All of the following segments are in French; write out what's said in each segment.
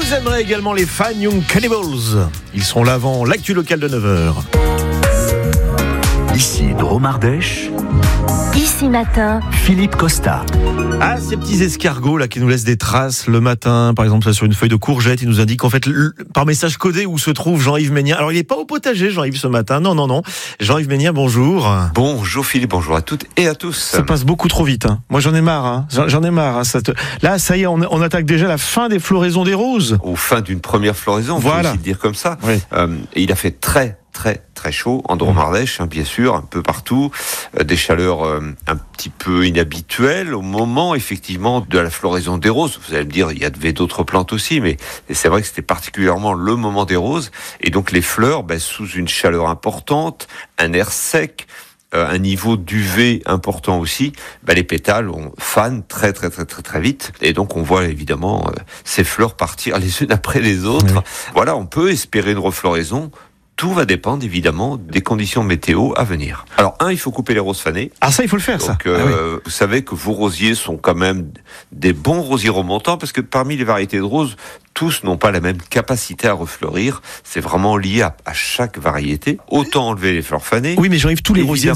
Vous aimerez également les Fine Young Cannibals. Ils seront là avant l'actu locale de 9h. Ici Drôme Ardèche. Ici Matin, Philippe Costa. Ah, ces petits escargots là qui nous laissent des traces le matin, par exemple là, sur une feuille de courgette, ils nous indiquent en fait par message codé où se trouve Jean-Yves Ménien. Alors il n'est pas au potager Jean-Yves ce matin, non. Jean-Yves Ménien, bonjour. Bonjour Philippe, bonjour à toutes et à tous. Ça passe beaucoup trop vite. Hein. Moi j'en ai marre. J'en ai marre. Là ça y est, on attaque déjà la fin des floraisons des roses. Aux fins d'une première floraison, voilà. On peut aussi le dire comme ça. Oui. Et il a fait très chaud en Drôme Ardèche, bien sûr, un peu partout, des chaleurs un petit peu inhabituelles au moment effectivement de la floraison des roses. Vous allez me dire, il y avait d'autres plantes aussi, mais c'est vrai que c'était particulièrement le moment des roses, et donc les fleurs, sous une chaleur importante, un air sec, un niveau d'UV important aussi, les pétales fanent très vite, et donc on voit évidemment ces fleurs partir les unes après les autres. Oui. Voilà, on peut espérer une refloraison. Tout va dépendre évidemment des conditions météo à venir. Alors il faut couper les roses fanées. Ah ça, il faut le faire. Donc, oui. Vous savez que vos rosiers sont quand même des bons rosiers remontants, parce que parmi les variétés de roses, tous n'ont pas la même capacité à refleurir. C'est vraiment lié à chaque variété. Autant enlever les fleurs fanées. Oui, mais Jean-Yves, tous les rosiers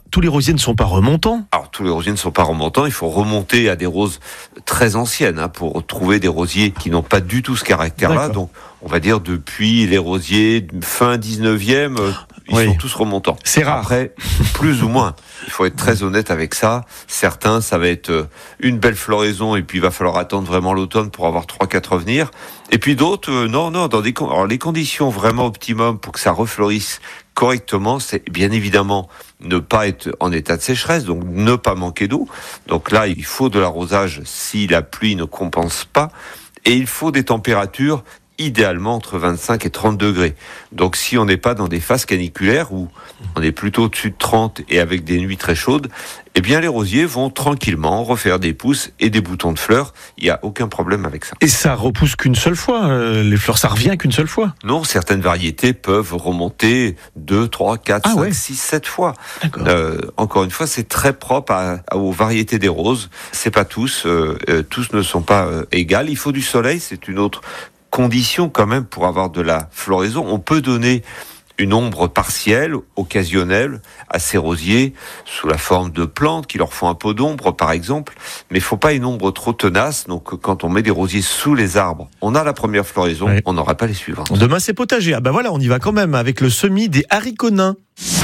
ne sont pas remontants. Alors tous les rosiers ne sont pas remontants. Il faut remonter à des roses très anciennes pour trouver des rosiers qui n'ont pas du tout ce caractère-là. D'accord. Donc on va dire depuis les rosiers fin 19e, ils sont tous remontants. C'est rare. Après, plus ou moins. Il faut être très honnête avec ça. Certains, ça va être une belle floraison et puis il va falloir attendre vraiment l'automne pour avoir 3-4 à venir. Et puis d'autres, non, alors les conditions vraiment optimum pour que ça refleurisse correctement, c'est bien évidemment ne pas être en état de sécheresse, donc ne pas manquer d'eau. Donc là, il faut de l'arrosage si la pluie ne compense pas. Et il faut des températures idéalement entre 25 et 30 degrés. Donc si on n'est pas dans des phases caniculaires où on est plutôt au-dessus de 30 et avec des nuits très chaudes, eh bien les rosiers vont tranquillement refaire des pousses et des boutons de fleurs. Il n'y a aucun problème avec ça. Et ça repousse qu'une seule fois, les fleurs, ça revient qu'une seule fois? Non, certaines variétés peuvent remonter 2, 3, 4, 5, 6, 7 fois. Encore une fois, c'est très propre aux variétés des roses. C'est pas tous ne sont pas égales. Il faut du soleil, c'est une autre condition quand même pour avoir de la floraison. On peut donner une ombre partielle, occasionnelle, à ces rosiers, sous la forme de plantes qui leur font un peu d'ombre, par exemple. Mais il ne faut pas une ombre trop tenace. Donc, quand on met des rosiers sous les arbres, on a la première floraison, on n'aura pas les suivantes. Demain, c'est potager. Ah voilà, on y va quand même avec le semis des haricots nains.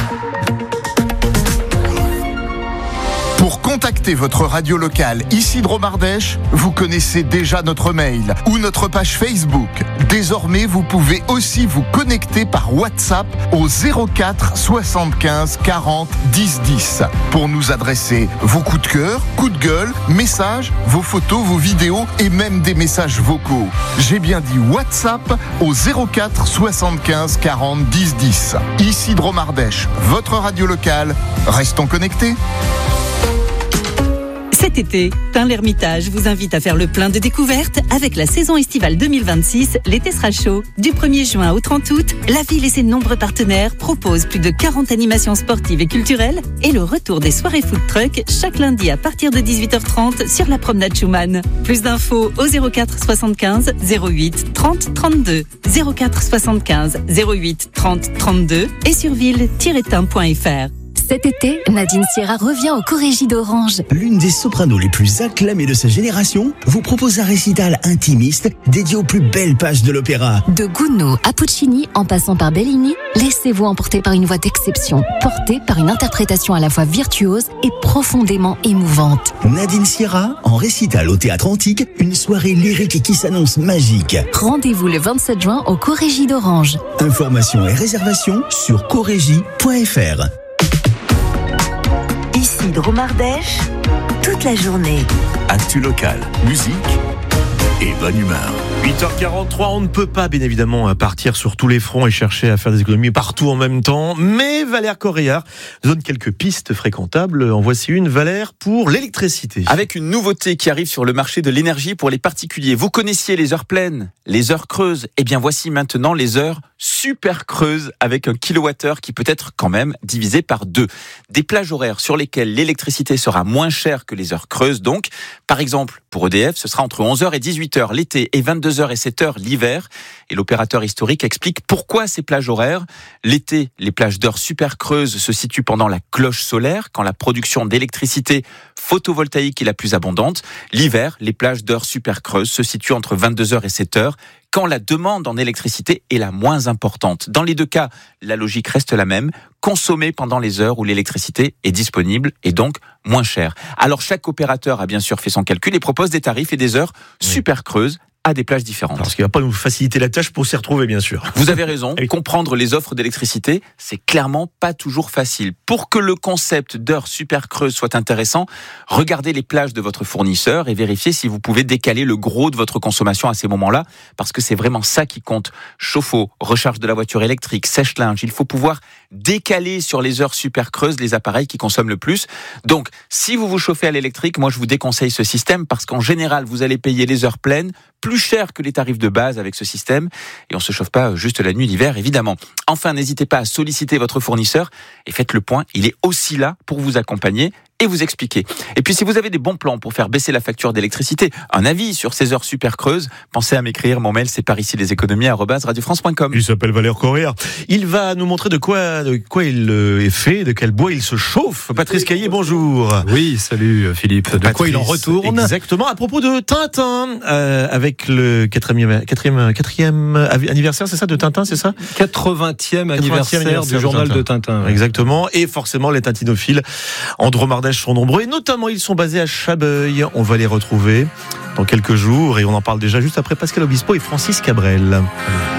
Pour contacter votre radio locale ici Drôme Ardèche, vous connaissez déjà notre mail ou notre page Facebook. Désormais, vous pouvez aussi vous connecter par WhatsApp au 04 75 40 10 10 pour nous adresser vos coups de cœur, coups de gueule, messages, vos photos, vos vidéos et même des messages vocaux. J'ai bien dit WhatsApp au 04 75 40 10 10. Ici Drôme Ardèche, votre radio locale. Restons connectés. Cet été, Tain-l'Hermitage vous invite à faire le plein de découvertes avec la saison estivale 2026. L'été sera chaud. Du 1er juin au 30 août, la ville et ses nombreux partenaires proposent plus de 40 animations sportives et culturelles et le retour des soirées food truck chaque lundi à partir de 18h30 sur la promenade Schumann. Plus d'infos au 04 75 08 30 32. 04 75 08 30 32 et sur ville-tain.fr. cet été, Nadine Sierra revient au Corégie d'Orange. L'une des sopranos les plus acclamées de sa génération vous propose un récital intimiste dédié aux plus belles pages de l'opéra. De Gounod à Puccini, en passant par Bellini, laissez-vous emporter par une voix d'exception, portée par une interprétation à la fois virtuose et profondément émouvante. Nadine Sierra, en récital au Théâtre Antique, une soirée lyrique qui s'annonce magique. Rendez-vous le 27 juin au Corégie d'Orange. Informations et réservations sur corégie.fr. Ici Drôme Ardèche, toute la journée. Actu locale, musique et bonne humeur. 8h43, on ne peut pas bien évidemment partir sur tous les fronts et chercher à faire des économies partout en même temps, mais Valère Correillard nous donne quelques pistes fréquentables. En voici une, Valère, pour l'électricité. Avec une nouveauté qui arrive sur le marché de l'énergie pour les particuliers. Vous connaissiez les heures pleines, les heures creuses. Eh bien voici maintenant les heures super creuses avec un kilowattheure qui peut être quand même divisé par 2. Des plages horaires sur lesquelles l'électricité sera moins chère que les heures creuses. Donc, par exemple, pour EDF, ce sera entre 11h et 18h. 18h l'été et 22h et 7h l'hiver. Et l'opérateur historique explique pourquoi ces plages horaires. L'été, les plages d'heures super creuses se situent pendant la cloche solaire, quand la production d'électricité photovoltaïque est la plus abondante. L'hiver, les plages d'heures super creuses se situent entre 22h et 7h, quand la demande en électricité est la moins importante. Dans les deux cas, la logique reste la même, consommer pendant les heures où l'électricité est disponible et donc moins chère. Alors chaque opérateur a bien sûr fait son calcul et propose des tarifs et des heures super creuses à des plages différentes. Parce qu'il ne va pas nous faciliter la tâche pour s'y retrouver, bien sûr. Vous avez raison, comprendre les offres d'électricité, c'est clairement pas toujours facile. Pour que le concept d'heures super creuses soit intéressant, regardez les plages de votre fournisseur et vérifiez si vous pouvez décaler le gros de votre consommation à ces moments-là, parce que c'est vraiment ça qui compte. Chauffe-eau, recharge de la voiture électrique, sèche-linge, il faut pouvoir décaler sur les heures super creuses les appareils qui consomment le plus. Donc, si vous vous chauffez à l'électrique, moi je vous déconseille ce système, parce qu'en général, vous allez payer les heures pleines plus cher que les tarifs de base avec ce système, et on se chauffe pas juste la nuit l'hiver, évidemment. Enfin, n'hésitez pas à solliciter votre fournisseur et faites le point, il est aussi là pour vous accompagner et vous expliquer. Et puis si vous avez des bons plans pour faire baisser la facture d'électricité, un avis sur ces heures super creuses, pensez à m'écrire. Mon mail, c'est parici-les-économies@radiofrance.com. Il s'appelle Valère Correa. Il va nous montrer de quoi il est fait, de quel bois il se chauffe. Patrice Caillé, bonjour. Oui, salut Philippe. De Patrice, quoi il en retourne? Exactement, à propos de Tintin, avec le quatrième anniversaire, c'est ça, de Tintin, c'est ça? 80e anniversaire du journal de Tintin. Ouais. Exactement, et forcément les tintinophiles en Dromardèche sont nombreux, et notamment ils sont basés à Chabeuil. On va les retrouver dans quelques jours, et on en parle déjà juste après Pascal Obispo et Francis Cabrel.